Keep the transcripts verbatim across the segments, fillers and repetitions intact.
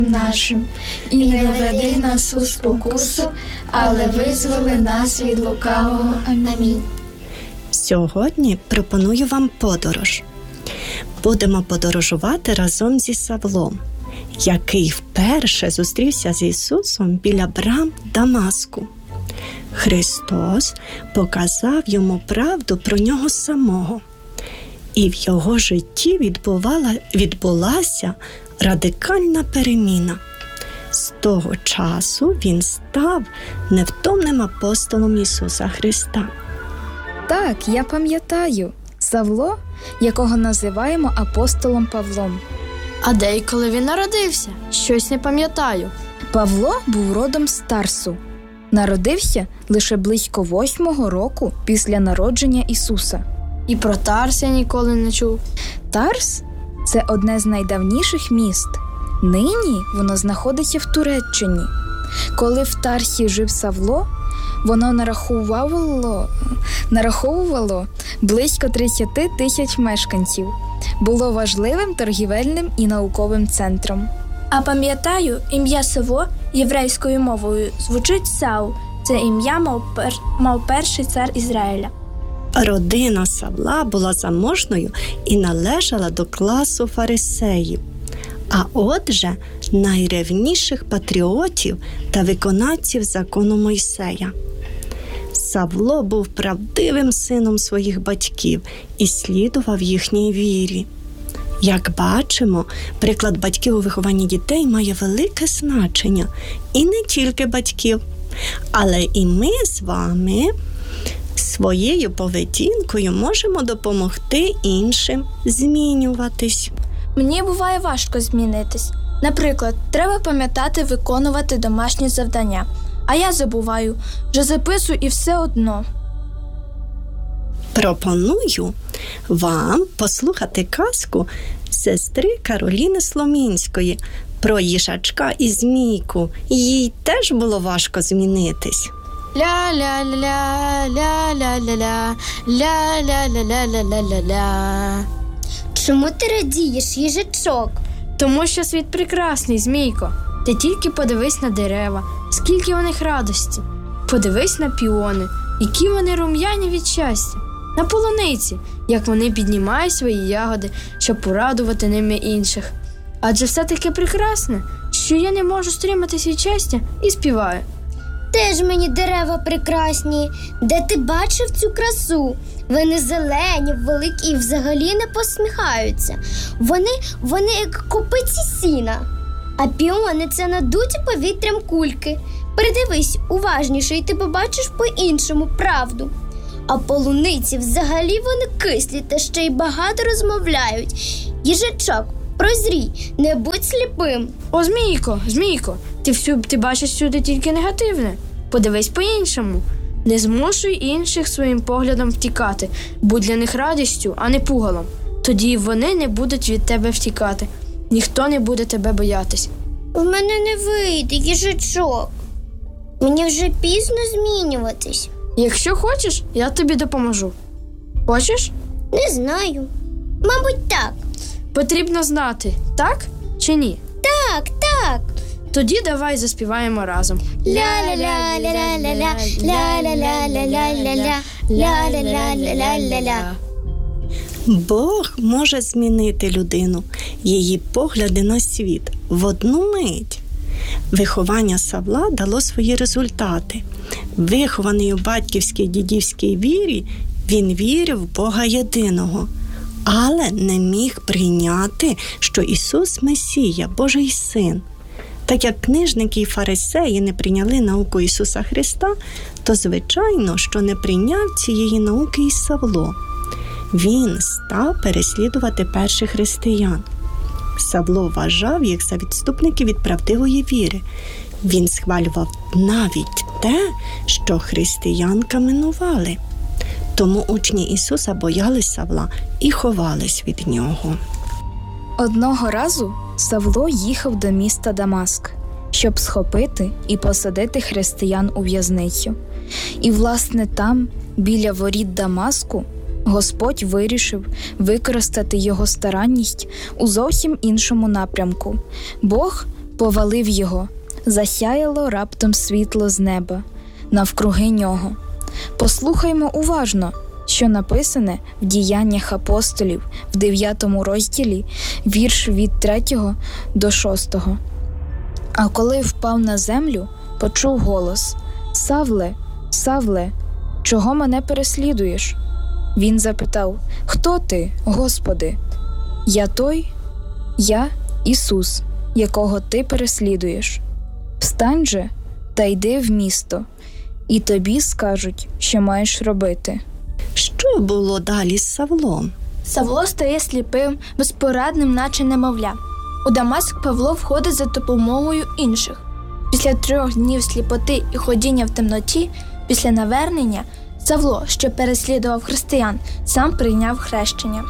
нашим, і не веди нас у спокусу, але визволи нас від лукавого. Амінь. Сьогодні пропоную вам подорож. Будемо подорожувати разом зі Савлом, який вперше зустрівся з Ісусом біля брам Дамаску. Христос показав йому правду про нього самого, і в його житті відбувала, відбулася радикальна переміна. З того часу він став невтомним апостолом Ісуса Христа. Так, я пам'ятаю. Савло, якого називаємо апостолом Павлом. А де і коли він народився? Щось не пам'ятаю. Павло був родом з Тарсу. Народився лише близько восьмого року після народження Ісуса. І про Тарс я ніколи не чув. Тарс – це одне з найдавніших міст. Нині воно знаходиться в Туреччині. Коли в Тарсі жив Савло, воно нараховувало, нараховувало близько тридцять тисяч мешканців. Було важливим торгівельним і науковим центром. А пам'ятаю, ім'я Савло єврейською мовою звучить Саул. Це ім'я мав, пер... мав перший цар Ізраїля. Родина Савла була заможною і належала до класу фарисеїв, а отже, найревніших патріотів та виконавців закону Мойсея. Савло був правдивим сином своїх батьків і слідував їхній вірі. Як бачимо, приклад батьків у вихованні дітей має велике значення. І не тільки батьків, але і ми з вами своєю поведінкою можемо допомогти іншим змінюватись. Мені буває важко змінитись. Наприклад, треба пам'ятати виконувати домашні завдання. А я забуваю, вже записую і все одно. Пропоную вам послухати казку сестри Кароліни Сломінської про їжачка і змійку. Їй теж було важко змінитись. Ля-ля-ля-ля, ля-ля-ля-ля, ля-ля-ля-ля-ля-ля-ля. Чому ти радієш, їжачок? Тому що світ прекрасний, змійко. Ти тільки подивись на дерева, скільки в них радості. Подивись на піони, які вони рум'яні від щастя. На полуниці, як вони піднімають свої ягоди, щоб порадувати ними інших. Адже все таке прекрасне, що я не можу стриматись від щастя і співаю. Теж мені дерева прекрасні. Де ти бачив цю красу? Вони зелені, великі і взагалі не посміхаються. Вони, вони як копиці сіна. А піони – це надуті повітрям кульки. Придивись уважніше, і ти побачиш по-іншому правду. А полуниці взагалі вони кислі та ще й багато розмовляють. Їжачок, прозрій, не будь сліпим. О, змійко, змійко, ти, всю, ти бачиш сюди тільки негативне. Подивись по-іншому. Не змушуй інших своїм поглядом втікати. Будь для них радістю, а не пугалом. Тоді вони не будуть від тебе втікати. Ніхто не буде тебе боятись. У мене не вийде, їжачок. Мені вже пізно змінюватись. Якщо хочеш, я тобі допоможу. Хочеш? Не знаю. Мабуть, так. Потрібно знати, так чи ні? Так, так. Тоді давай заспіваємо разом. Ля-ля-ля-ля-ля-ля, ля-ля-ля-ля-ля-ля, ля-ля-ля-ля-ля-ля. Бог може змінити людину, її погляди на світ в одну мить. Виховання Савла дало свої результати. Вихований у батьківській дідівській вірі, він вірив в Бога єдиного, але не міг прийняти, що Ісус – Месія, Божий Син. Так як книжники і фарисеї не прийняли науку Ісуса Христа, то звичайно, що не прийняв цієї науки і Савло. Він став переслідувати перших християн. Савло вважав їх за відступників від правдивої віри. Він схвалював навіть те, що християн каменували. Тому учні Ісуса боялись Савла і ховались від нього. Одного разу Савло їхав до міста Дамаск, щоб схопити і посадити християн у в'язницю. І, власне, там, біля воріт Дамаску, Господь вирішив використати його старанність у зовсім іншому напрямку. Бог повалив його. Засяяло раптом світло з неба навкруги нього. Послухаймо уважно, що написане в Діяннях апостолів в дев'ятому розділі, вірш від третього до шостого. А коли впав на землю, почув голос: «Савле, Савле, чого мене переслідуєш?» Він запитав: «Хто ти, Господи?» «Я той, я Ісус, якого ти переслідуєш. Встань же та йди в місто, і тобі скажуть, що маєш робити». Що було далі з Савлом? Савло стає сліпим, безпорадним, наче немовля. У Дамаск Павло входить за допомогою інших. Після трьох днів сліпоти і ходіння в темноті, після навернення, Савло, що переслідував християн, сам прийняв хрещення.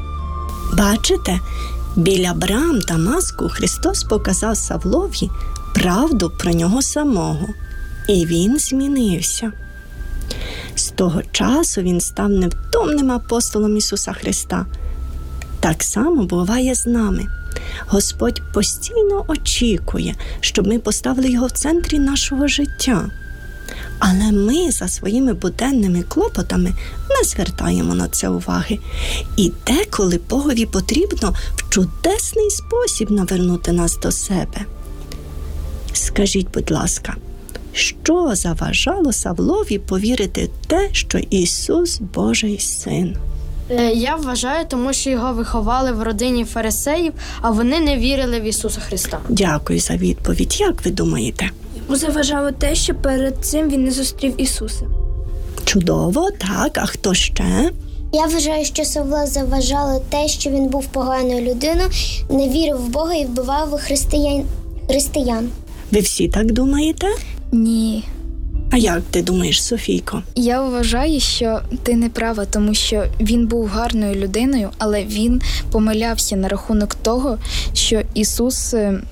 Бачите, біля брам Дамаску Христос показав Савлові правду про нього самого. І він змінився. З того часу він став невтомним апостолом Ісуса Христа. Так само буває з нами. Господь постійно очікує, щоб ми поставили Його в центрі нашого життя. Але ми за своїми буденними клопотами не звертаємо на це уваги. І деколи Богові потрібно в чудесний спосіб навернути нас до себе. Скажіть, будь ласка, що заважало Савлові повірити в те, що Ісус – Божий Син? Я вважаю, тому що його виховали в родині фарисеїв, а вони не вірили в Ісуса Христа. Дякую за відповідь. Як ви думаєте? Йому заважало те, що перед цим він не зустрів Ісуса. Чудово, так. А хто ще? Я вважаю, що Савла заважало те, що він був поганою людиною, не вірив в Бога і вбивав християн. християн. Ви всі так думаєте? Ні. А як ти думаєш, Софійко? Я вважаю, що ти не права, тому що він був гарною людиною, але він помилявся на рахунок того, що Ісус, е,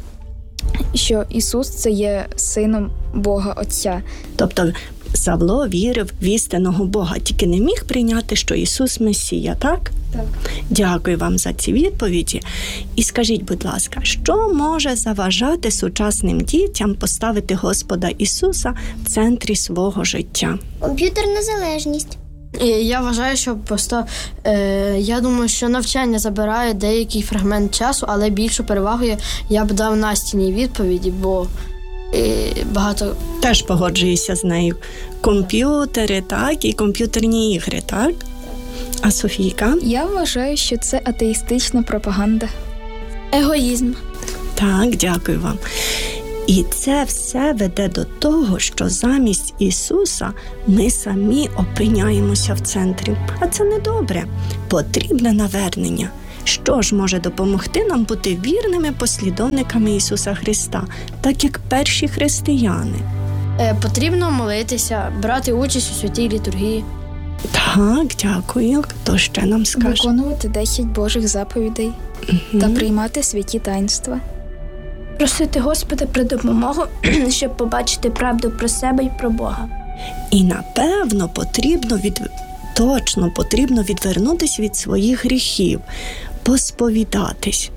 що Ісус – це є сином Бога Отця. Тобто Савло вірив в істинного Бога, тільки не міг прийняти, що Ісус – Месія, так? Так. Дякую вам за ці відповіді. І скажіть, будь ласка, що може заважати сучасним дітям поставити Господа Ісуса в центрі свого життя? Комп'ютерна залежність. І я вважаю, що просто е, я думаю, що навчання забирає деякий фрагмент часу, але більшу перевагу я, я б дав Настіній відповіді, бо е, багато... Теж погоджуюся з нею. Комп'ютери, так, і комп'ютерні ігри, так? А Софійка? Я вважаю, що це атеїстична пропаганда. Егоїзм. Так, дякую вам. І це все веде до того, що замість Ісуса ми самі опиняємося в центрі. А це не добре. Потрібне навернення. Що ж може допомогти нам бути вірними послідовниками Ісуса Христа, так як перші християни? Е, потрібно молитися, брати участь у святій літургії. Так, дякую. Хто ще нам скаже? Виконувати десять Божих заповідей Угу. та приймати святі таїнства. Просити Господа про допомогу, щоб побачити правду про себе і про Бога. І, напевно, потрібно від... точно потрібно відвернутися від своїх гріхів, посповідатись.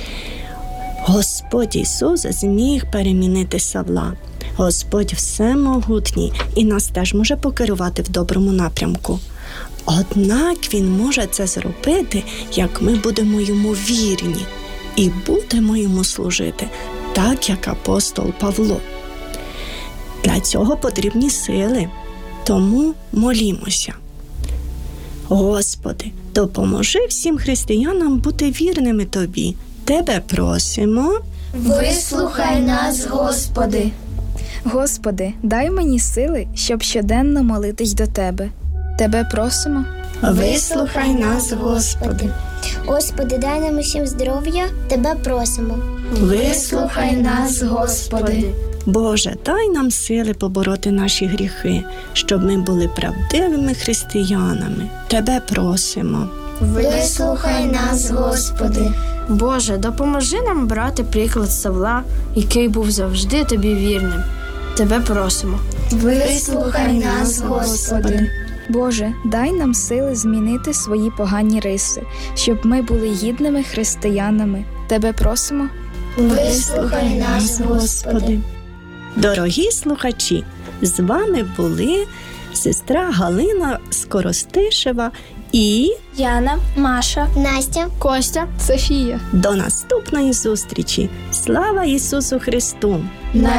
Господь Ісус зміг перемінити Савла. Господь всемогутній і нас теж може покерувати в доброму напрямку. Однак Він може це зробити, як ми будемо Йому вірні і будемо Йому служити, так як апостол Павло. Для цього потрібні сили, тому молімося. Господи, допоможи всім християнам бути вірними Тобі. Тебе просимо. Вислухай нас, Господи. Господи, дай мені сили, щоб щоденно молитись до Тебе. Тебе просимо. Вислухай нас, Господи. Господи, дай нам усім здоров'я, Тебе просимо. Вислухай нас, Господи. Боже, дай нам сили побороти наші гріхи, щоб ми були правдивими християнами. Тебе просимо. Вислухай нас, Господи. Боже, допоможи нам брати приклад Савла, який був завжди Тобі вірним. Тебе просимо. Вислухай нас, Господи. Боже, дай нам сили змінити свої погані риси, щоб ми були гідними християнами. Тебе просимо. Вислухай нас, Господи. Дорогі слухачі, з вами були сестра Галина Скоростишева і Яна, Маша, Настя. Костя. Софія. до наступної зустрічі. Слава Ісусу Христу!